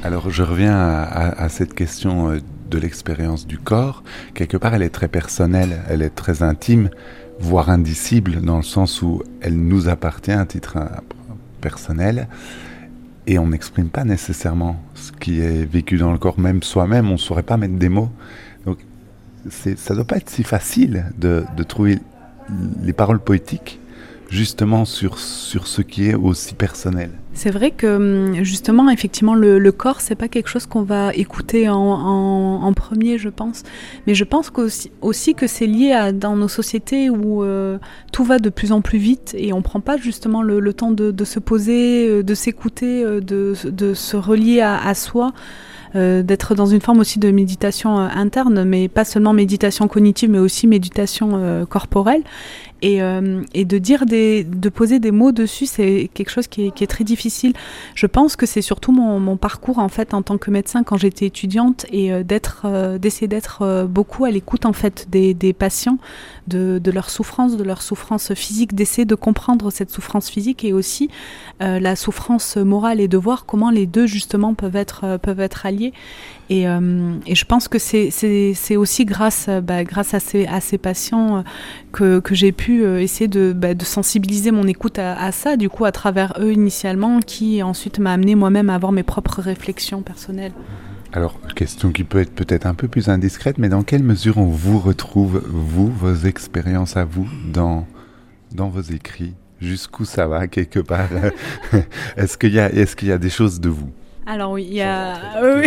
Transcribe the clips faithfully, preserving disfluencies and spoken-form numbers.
Alors je reviens à, à, à cette question de l'expérience du corps. Quelque part, elle est très personnelle, elle est très intime, voire indicible, dans le sens où elle nous appartient à titre personnel, et on n'exprime pas nécessairement ce qui est vécu dans le corps, même soi-même, on ne saurait pas mettre des mots. Donc c'est, ça ne doit pas être si facile de, de trouver les paroles poétiques justement sur, sur ce qui est aussi personnel. C'est vrai que justement, effectivement, le, le corps, c'est pas quelque chose qu'on va écouter en, en, en premier, je pense. Mais je pense qu'aussi, aussi que c'est lié à dans nos sociétés où euh, tout va de plus en plus vite et on prend pas justement le, le temps de, de se poser, de s'écouter, de, de se relier à, à soi. Euh, d'être dans une forme aussi de méditation euh, interne, mais pas seulement méditation cognitive, mais aussi méditation euh, corporelle. Et, euh, et de dire des, de poser des mots dessus, c'est quelque chose qui est, qui est très difficile. Je pense que c'est surtout mon, mon parcours en fait en tant que médecin quand j'étais étudiante et euh, d'être, euh, d'essayer d'être euh, beaucoup à l'écoute en fait des, des patients, de, de leur souffrance, de leur souffrance physique, d'essayer de comprendre cette souffrance physique et aussi euh, la souffrance morale et de voir comment les deux justement peuvent être euh, peuvent être alliés. Et, euh, et je pense que c'est, c'est, c'est aussi grâce, bah, grâce à ces, à ces patients euh, que, que j'ai pu euh, essayer de, bah, de sensibiliser mon écoute à, à ça, du coup à travers eux initialement, qui ensuite m'a amené moi-même à avoir mes propres réflexions personnelles. Alors, question qui peut être peut-être un peu plus indiscrète, mais dans quelle mesure on vous retrouve, vous, vos expériences à vous, dans, dans vos écrits? Jusqu'où ça va, quelque part? Est-ce qu'il y a, est-ce qu'il y a des choses de vous? Alors oui, il y a oui.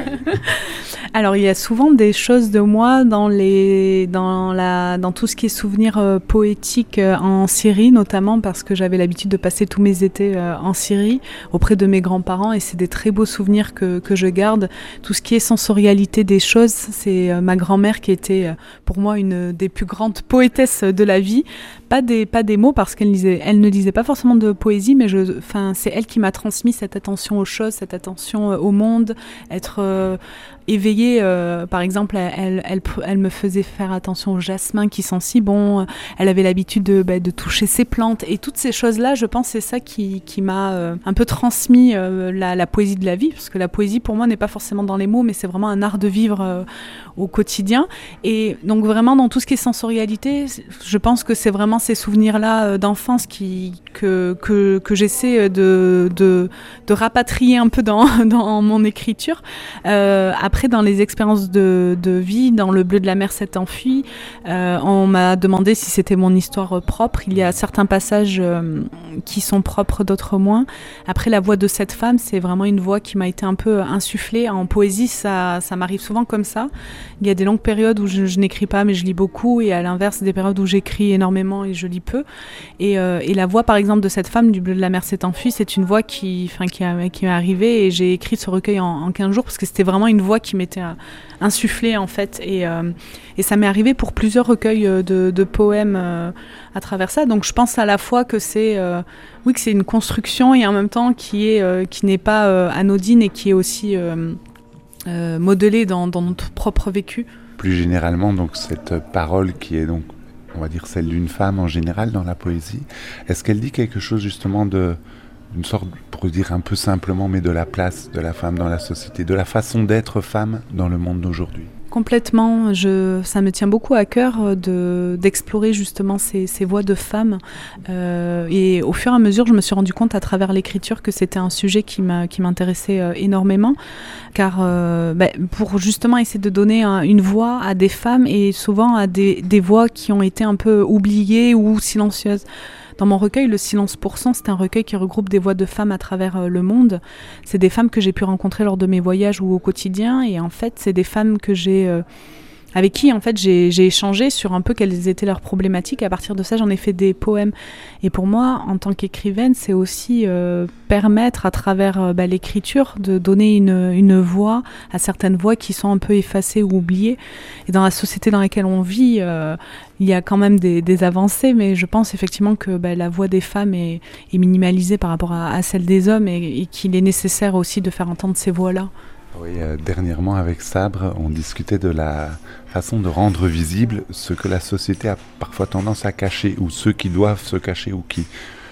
Alors il y a souvent des choses de moi dans les dans la dans tout ce qui est souvenirs euh, poétiques euh, en Syrie, notamment parce que j'avais l'habitude de passer tous mes étés euh, en Syrie auprès de mes grands-parents et c'est des très beaux souvenirs que que je garde. Tout ce qui est sensorialité des choses, c'est euh, ma grand-mère qui était euh, pour moi une des plus grandes poétesses de la vie. Pas des pas des mots parce qu'elle lisait, elle ne lisait pas forcément de poésie, mais je, enfin c'est elle qui m'a transmis cette attention aux choses, cette attention au monde, être euh, éveillée. Euh, par exemple, elle, elle, elle me faisait faire attention au jasmin qui sent si bon. Elle avait l'habitude de, bah, de toucher ses plantes et toutes ces choses-là. Je pense c'est ça qui, qui m'a euh, un peu transmis euh, la, la poésie de la vie, parce que la poésie pour moi n'est pas forcément dans les mots, mais c'est vraiment un art de vivre euh, au quotidien. Et donc vraiment dans tout ce qui est sensorialité, je pense que c'est vraiment ces souvenirs-là euh, d'enfance qui que que que j'essaie de de de rapatrier un peu dans dans mon écriture. Euh, après, dans les expériences de, de vie, dans Le bleu de la mer s'est enfui, euh, on m'a demandé si c'était mon histoire propre. Il y a certains passages euh, qui sont propres, d'autres moins. Après, la voix de cette femme, c'est vraiment une voix qui m'a été un peu insufflée. En poésie, ça, ça m'arrive souvent comme ça. Il y a des longues périodes où je, je n'écris pas, mais je lis beaucoup. Et à l'inverse, des périodes où j'écris énormément et je lis peu. Et, euh, et la voix, par exemple, de cette femme du bleu de la mer s'est enfui, c'est une voix qui, enfin, qui, a, qui m'est arrivée. Et j'ai écrit ce recueil en, en quinze jours parce que c'était vraiment une voix qui m'était insufflée en fait et, euh, et ça m'est arrivé pour plusieurs recueils de, de poèmes euh, à travers ça, donc je pense à la fois que c'est euh, oui que c'est une construction et en même temps qui est euh, qui n'est pas euh, anodine et qui est aussi euh, euh, modelée dans, dans notre propre vécu. Plus généralement, donc cette parole qui est donc on va dire celle d'une femme en général dans la poésie, est-ce qu'elle dit quelque chose justement de une sorte, pour dire un peu simplement, mais de la place de la femme dans la société, de la façon d'être femme dans le monde d'aujourd'hui? Complètement, je, ça me tient beaucoup à cœur de, d'explorer justement ces, ces voix de femmes euh, et au fur et à mesure je me suis rendu compte à travers l'écriture que c'était un sujet qui, m'a, qui m'intéressait euh, énormément car euh, bah, pour justement essayer de donner un, une voix à des femmes et souvent à des, des voix qui ont été un peu oubliées ou silencieuses. Dans mon recueil, Le silence pour cent, c'est un recueil qui regroupe des voix de femmes à travers euh, le monde. C'est des femmes que j'ai pu rencontrer lors de mes voyages ou au quotidien. Et en fait, c'est des femmes que j'ai, euh, avec qui en fait, j'ai, j'ai échangé sur un peu quelles étaient leurs problématiques. À partir de ça, j'en ai fait des poèmes. Et pour moi, en tant qu'écrivaine, c'est aussi euh, permettre à travers euh, bah, l'écriture de donner une, une voix à certaines voix qui sont un peu effacées ou oubliées. Et dans la société dans laquelle on vit, euh, il y a quand même des, des avancées, mais je pense effectivement que bah, la voix des femmes est, est minimalisée par rapport à, à celle des hommes et, et qu'il est nécessaire aussi de faire entendre ces voix-là. Oui, euh, dernièrement avec Sabre, on discutait de la façon de rendre visible ce que la société a parfois tendance à cacher, ou ceux qui doivent se cacher, ou qui,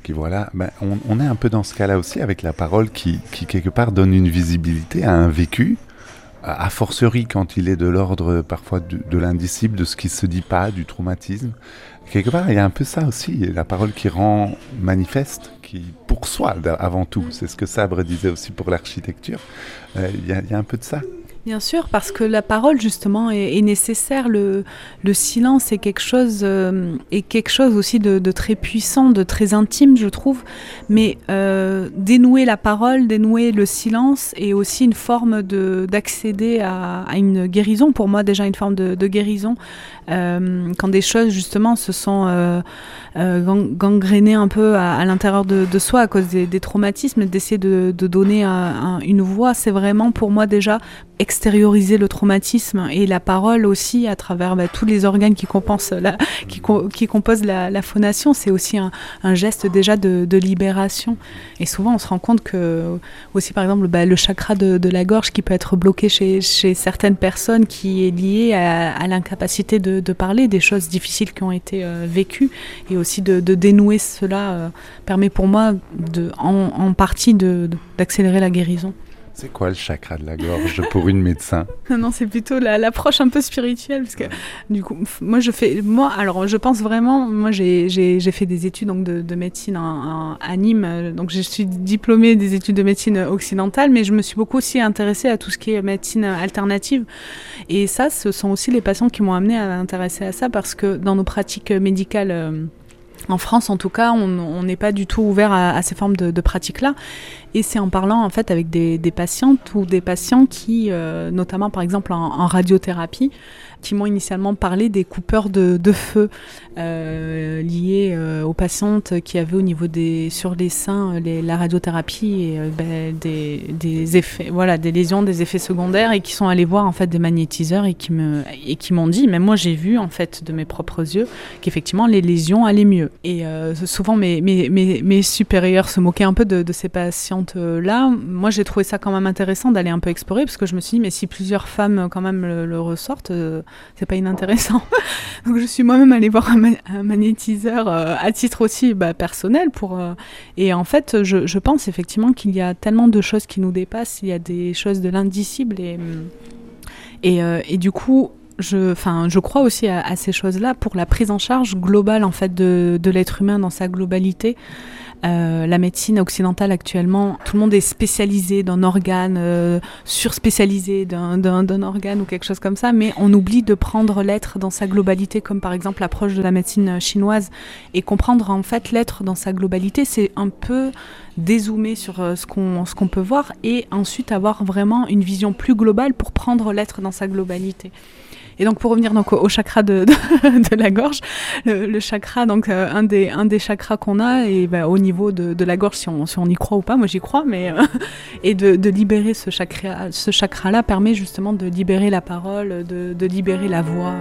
qui voilà, ben, on, on est un peu dans ce cas-là aussi avec la parole qui, qui quelque part donne une visibilité à un vécu, a fortiori quand il est de l'ordre parfois de, de l'indicible, de ce qui se dit pas, du traumatisme. Quelque part, il y a un peu ça aussi, la parole qui rend manifeste, qui pour soi avant tout, c'est ce que Sabre disait aussi pour l'architecture, euh, il y a, il y a un peu de ça. Bien sûr, parce que la parole, justement, est, est nécessaire. Le, le silence est quelque chose, euh, est quelque chose aussi de, de très puissant, de très intime, je trouve. Mais euh, dénouer la parole, dénouer le silence est aussi une forme de, d'accéder à, à une guérison. Pour moi, déjà, une forme de, de guérison. Euh, quand des choses, justement, se sont euh, euh, gangrénées un peu à, à l'intérieur de, de soi à cause des, des traumatismes, d'essayer de, de donner un, un, une voix, c'est vraiment, pour moi, déjà, extérioriser le traumatisme et la parole aussi à travers bah, tous les organes qui, la, qui, co- qui composent la, la phonation, c'est aussi un, un geste déjà de, de libération. Et souvent on se rend compte que aussi par exemple bah, le chakra de, de la gorge qui peut être bloqué chez, chez certaines personnes, qui est lié à, à l'incapacité de, de parler des choses difficiles qui ont été euh, vécues, et aussi de, de dénouer cela euh, permet pour moi de, en, en partie de, de, d'accélérer la guérison. C'est quoi le chakra de la gorge pour une médecin ? Non, c'est plutôt la, l'approche un peu spirituelle, parce que du coup, moi je fais, moi, alors je pense vraiment, moi j'ai, j'ai, j'ai fait des études donc de, de médecine en, en, à Nîmes, donc je suis diplômée des études de médecine occidentale, mais je me suis beaucoup aussi intéressée à tout ce qui est médecine alternative, et ça, ce sont aussi les patients qui m'ont amenée à m'intéresser à ça, parce que dans nos pratiques médicales euh, en France, en tout cas, on n'est pas du tout ouvert à, à ces formes de, de pratiques-là. Et c'est en parlant en fait avec des, des patientes ou des patients qui, euh, notamment par exemple en, en radiothérapie, qui m'ont initialement parlé des coupeurs de, de feu euh, liés euh, aux patientes qui avaient au niveau des sur les seins les, la radiothérapie et euh, ben, des, des effets, voilà, des lésions, des effets secondaires, et qui sont allés voir en fait des magnétiseurs et qui me et qui m'ont dit, même moi j'ai vu en fait de mes propres yeux qu'effectivement les lésions allaient mieux. Et euh, souvent mes, mes mes mes supérieurs se moquaient un peu de, de ces patientes là. Moi j'ai trouvé ça quand même intéressant d'aller un peu explorer, parce que je me suis dit mais si plusieurs femmes quand même le, le ressortent, euh, c'est pas inintéressant. Donc je suis moi-même allée voir un, ma- un magnétiseur euh, à titre aussi bah, personnel pour euh, et en fait je, je pense effectivement qu'il y a tellement de choses qui nous dépassent, il y a des choses de l'indicible, et et, euh, et du coup je, enfin, je crois aussi à, à ces choses-là pour la prise en charge globale en fait de, de l'être humain dans sa globalité. Euh, la médecine occidentale actuellement, tout le monde est spécialisé d'un organe, euh, surspécialisé d'un, d'un, d'un organe ou quelque chose comme ça, mais on oublie de prendre l'être dans sa globalité, comme par exemple l'approche de la médecine chinoise, et comprendre en fait l'être dans sa globalité, c'est un peu dézoomer sur euh, ce qu'on, ce qu'on peut voir, et ensuite avoir vraiment une vision plus globale pour prendre l'être dans sa globalité. Et donc pour revenir donc au, au chakra de, de, de la gorge, le, le chakra, donc euh, un des un des chakras qu'on a, et bah, au niveau de, de la gorge, si on si on y croit ou pas, moi j'y crois, mais euh, et de, de libérer ce chakra, ce chakra-là permet justement de libérer la parole, de, de libérer la voix.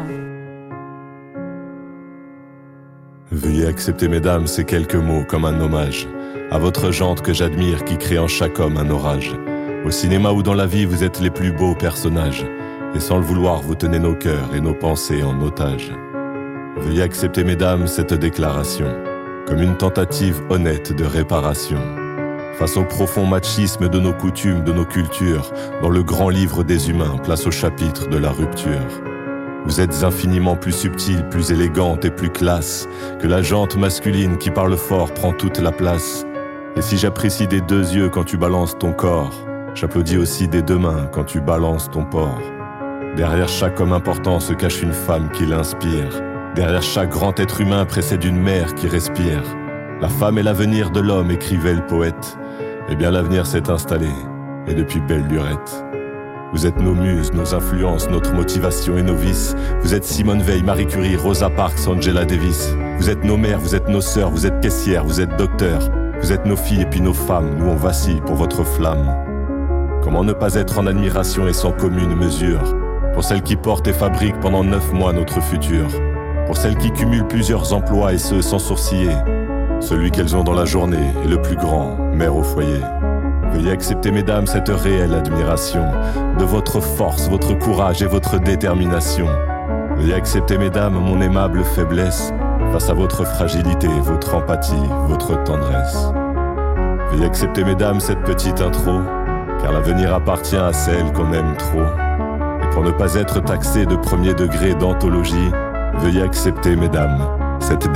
Veuillez accepter, mesdames, ces quelques mots comme un hommage à votre jante que j'admire, qui crée en chaque homme un orage. Au cinéma ou dans la vie, vous êtes les plus beaux personnages. Et sans le vouloir, vous tenez nos cœurs et nos pensées en otage. Veuillez accepter, mesdames, cette déclaration comme une tentative honnête de réparation face au profond machisme de nos coutumes, de nos cultures, dans le grand livre des humains, place au chapitre de la rupture. Vous êtes infiniment plus subtile, plus élégante et plus classe que la jante masculine qui parle fort prend toute la place. Et si j'apprécie des deux yeux quand tu balances ton corps, j'applaudis aussi des deux mains quand tu balances ton porc. Derrière chaque homme important se cache une femme qui l'inspire. Derrière chaque grand être humain précède une mère qui respire. La femme est l'avenir de l'homme, écrivait le poète. Eh bien l'avenir s'est installé, et depuis belle lurette. Vous êtes nos muses, nos influences, notre motivation et nos vices. Vous êtes Simone Veil, Marie Curie, Rosa Parks, Angela Davis. Vous êtes nos mères, vous êtes nos sœurs, vous êtes caissières, vous êtes docteurs. Vous êtes nos filles et puis nos femmes, nous on vacille pour votre flamme. Comment ne pas être en admiration et sans commune mesure pour celles qui portent et fabriquent pendant neuf mois notre futur, pour celles qui cumulent plusieurs emplois et ce sans sourciller. Celui qu'elles ont dans la journée est le plus grand, mère au foyer. Veuillez accepter, mesdames, cette réelle admiration de votre force, votre courage et votre détermination. Veuillez accepter, mesdames, mon aimable faiblesse face à votre fragilité, votre empathie, votre tendresse. Veuillez accepter, mesdames, cette petite intro, car l'avenir appartient à celle qu'on aime trop. Et pour ne pas être taxé de premier degré d'anthologie, veuillez accepter, mesdames, cette